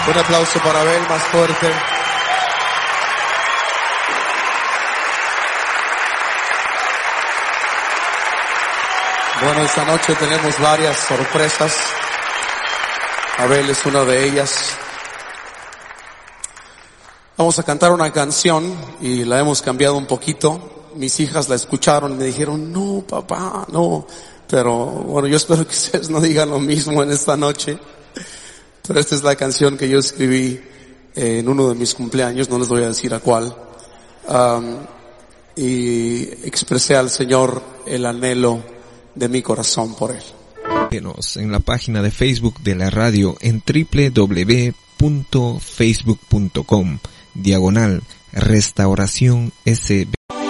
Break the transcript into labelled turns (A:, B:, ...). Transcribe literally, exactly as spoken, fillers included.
A: Un aplauso para Abel, más fuerte. Bueno, esta noche tenemos varias sorpresas. Abel es una de ellas. Vamos a cantar una canción y la hemos cambiado un poquito. Mis hijas la escucharon y me dijeron, no, papá, no. Pero bueno, yo espero que ustedes no digan lo mismo en esta noche. Pero esta es la canción que yo escribí eh, en uno de mis cumpleaños, no les voy a decir a cuál. Um, y expresé al Señor el anhelo de mi corazón por Él.
B: Síguenos en la página de Facebook de la radio en doble u doble u doble u punto facebook punto com diagonal Restauración S B.